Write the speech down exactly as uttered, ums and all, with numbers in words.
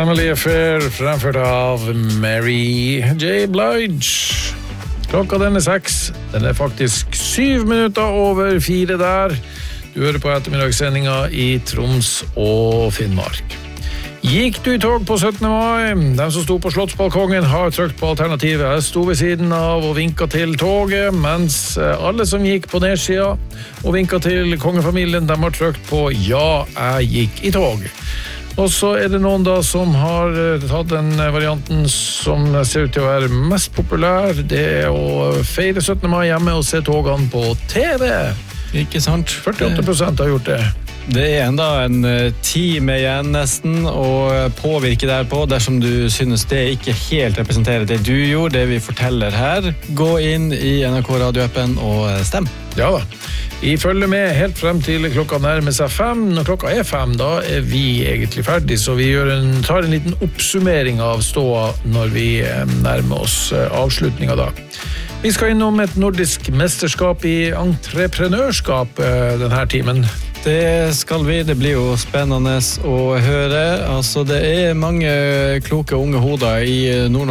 Family Affair, fremført av Mary J. Blige. Klokka den er seks. Den er faktisk syv minutter over fire der. Du hører på ettermiddagssendinga i Troms og Finnmark. Gikk du i tog på syttende mai? De som sto på Slottsbalkongen har trykt på alternativet. Jeg sto ved siden av og vinket til toget, mens alle som gikk på nedsida og vinket til kongefamilien, de har trykt på ja, jeg gikk i tog. Og så er det noen da som har tatt den varianten som ser ut til å være mest populær. Det er å feire syttende mai hjemme og se togene på T V. Ikke sant? førtiåtte prosent har gjort det. Det er enda en time igjen nesten å påvirke der på. Dersom du synes det ikke helt representerer det du gjorde, det vi forteller her, gå inn i N R K radioappen og stem. Ja da. Vi følger med helt frem til klokka nærmer seg fem. Når klokka er fem, da er vi egentlig ferdig, så vi gjør en, tar en liten oppsummering av ståa når vi nærmer oss avslutningen da. Vi skal innom et nordisk mesterskap i entreprenørskap denne timen. Det skal vi, det blir jo spennende å høre. Altså, det er mange kloke unge hoder i Nord